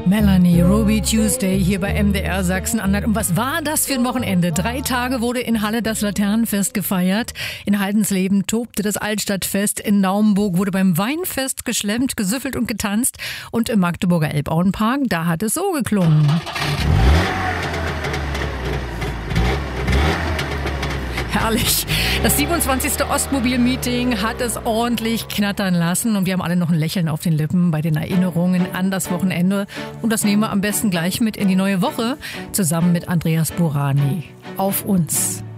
Melanie, Ruby Tuesday hier bei MDR Sachsen-Anhalt. Und was war das für ein Wochenende? 3 Tage wurde in Halle das Laternenfest gefeiert. In Haldensleben tobte das Altstadtfest. In Naumburg wurde beim Weinfest geschlemmt, gesüffelt und getanzt. Und im Magdeburger Elbauenpark, da hat es so geklungen. Herrlich. Das 27. Ostmobil-Meeting hat es ordentlich knattern lassen und wir haben alle noch ein Lächeln auf den Lippen bei den Erinnerungen an das Wochenende. Und das nehmen wir am besten gleich mit in die neue Woche, zusammen mit Andreas Burani. Auf uns.